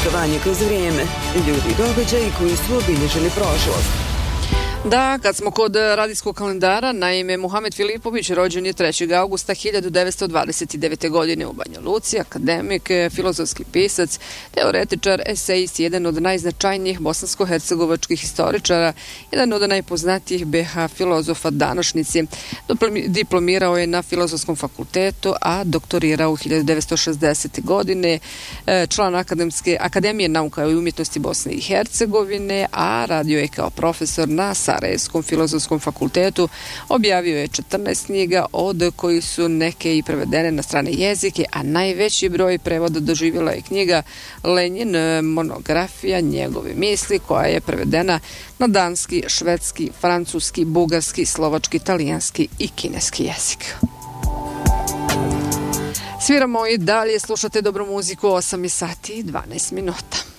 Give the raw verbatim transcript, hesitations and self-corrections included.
putovanje kroz vrijeme, ljudi i događaji koji su obilježili prošlost. Da, kad smo kod radijskog kalendara, naime, Muhamed Filipović rođen je trećeg augusta hiljadu devetsto dvadeset devete. godine u Banja Luci, akademik, filozofski pisac, teoretičar, esejist, jedan od najznačajnijih bosansko-hercegovačkih historičara, jedan od najpoznatijih be ha filozofa današnjici. Diplomirao je na Filozofskom fakultetu, a doktorirao u hiljadu devetsto šezdesete. godine, član Akademske, Akademije nauka i umjetnosti Bosne i Hercegovine, a radio je kao profesor na Sarajevskom filozofskom fakultetu. Objavio je četrnaest knjiga, od kojih su neke i prevedene na strane jezike, a najveći broj prevoda doživjela je knjiga Lenjin, monografija njegove misli, koja je prevedena na danski, švedski, francuski, bugarski, slovački, italijanski i kineski jezik. Sviramo i dalje, slušate dobru muziku, osam sati i dvanaest minuta.